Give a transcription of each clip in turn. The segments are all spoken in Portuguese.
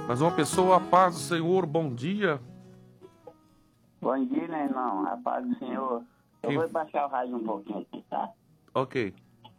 Mas uma pessoa, a paz do Senhor, bom dia. Bom dia, meu irmão. A paz do Senhor. Eu Quem- vou baixar o rádio um pouquinho aqui, tá? Ok.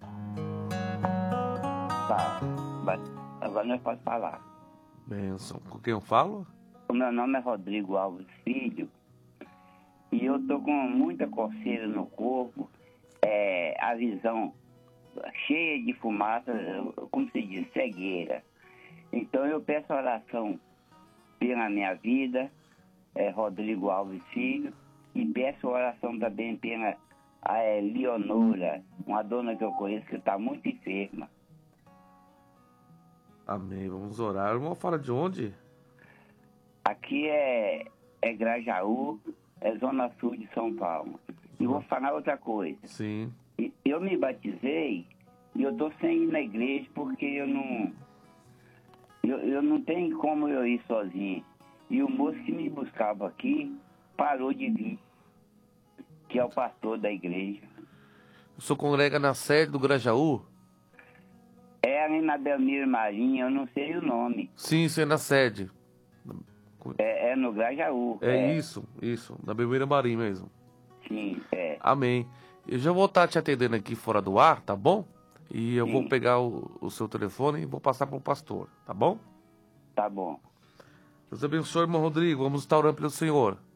Tá. Agora nós podemos falar. Benção. Com quem eu falo? O meu nome é Rodrigo Alves Filho e eu tô com muita coceira no corpo, a visão cheia de fumaça, como se diz, cegueira. Então eu peço oração pela minha vida, Rodrigo Alves Filho, e peço oração também pela Leonora, uma dona que eu conheço que está muito enferma. Amém. Vamos orar. O irmão fala de onde? Aqui é Grajaú, é Zona Sul de São Paulo. E vou falar outra coisa. Sim. Eu me batizei e eu tô sem ir na igreja porque eu não tenho como eu ir sozinho. E o moço que me buscava aqui parou de vir, que é o pastor da igreja. O senhor congrega na sede do Grajaú? É ali na Belmiro Marinho, eu não sei o nome. Sim, isso é na sede. É no Grajaú. Isso. Da Bebeira Marim mesmo. Sim, Amém. Eu já vou estar te atendendo aqui fora do ar, tá bom? E eu vou Sim. pegar o seu telefone e vou passar para o pastor, tá bom? Tá bom. Deus abençoe, irmão Rodrigo. Vamos estar orando pelo Senhor.